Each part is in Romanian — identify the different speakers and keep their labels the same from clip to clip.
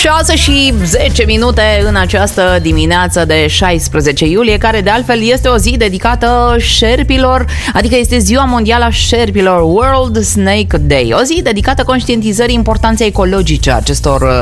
Speaker 1: 6 și 10 minute în această dimineață de 16 iulie, care de altfel este o zi dedicată șerpilor, adică este Ziua Mondială a Șerpilor, World Snake Day, o zi dedicată conștientizării importanței ecologice a acestor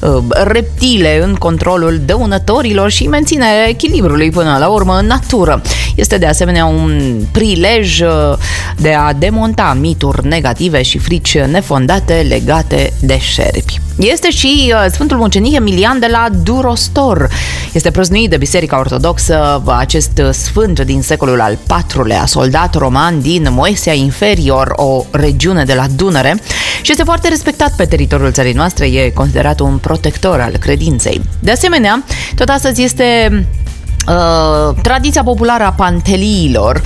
Speaker 1: reptile în controlul dăunătorilor și menținerea echilibrului până la urmă în natură. Este de asemenea un prilej de a demonta mituri negative și frici nefondate legate de șerpi. Este și Sfântul Mucenic Emilian de la Durostor. Este prăznuit de Biserica Ortodoxă. Acest sfânt din secolul al IV-lea, soldat roman din Moesia Inferior, o regiune de la Dunăre, și este foarte respectat pe teritoriul țării noastre. E considerat un protector al credinței. De asemenea, tot astăzi este tradiția populară a panteliilor.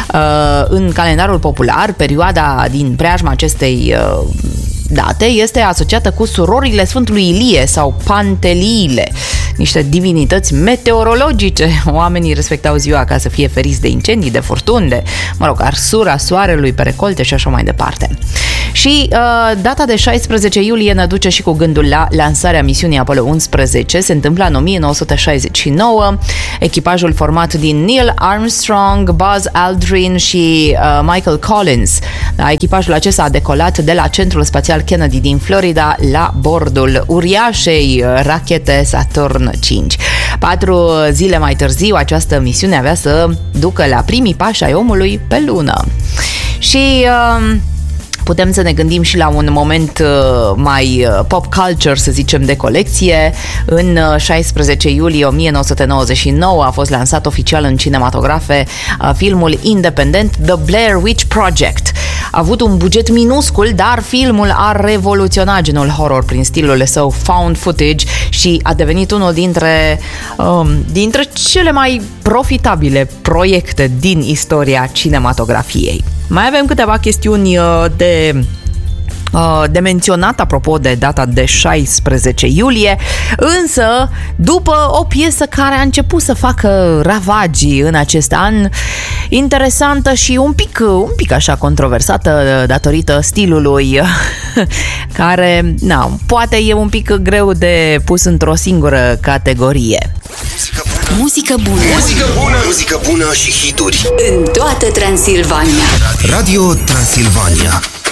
Speaker 1: În calendarul popular, perioada din preajma acestei date este asociată cu surorile Sfântului Ilie sau panteliile, niște divinități meteorologice. Oamenii respectau ziua ca să fie feriți de incendii, de furtuni, de, arsura soarelui pe recolte și așa mai departe. Și data de 16 iulie ne duce și cu gândul la lansarea misiunii Apollo 11. Se întâmplă în 1969. Echipajul format din Neil Armstrong, Buzz Aldrin și Michael Collins. Da, echipajul acesta a decolat de la Centrul Spațial Kennedy din Florida la bordul uriașei rachete Saturn V. 4 zile mai târziu, această misiune avea să ducă la primii pași ai omului pe lună. Și putem să ne gândim și la un moment mai pop culture, să zicem, de colecție. În 16 iulie 1999 a fost lansat oficial în cinematografe filmul independent The Blair Witch Project. A avut un buget minuscul, dar filmul a revoluționat genul horror prin stilul său found footage și a devenit unul dintre cele mai profitabile proiecte din istoria cinematografiei. Mai avem câteva chestiuni de menționat apropo de data de 16 iulie, însă după o piesă care a început să facă ravagii în acest an, interesantă și un pic așa controversată datorită stilului care, poate e un pic greu de pus într-o singură categorie.
Speaker 2: Muzică bună.
Speaker 3: Muzică bună. Muzică bună și hituri
Speaker 2: în toată Transilvania.
Speaker 3: Radio Transilvania.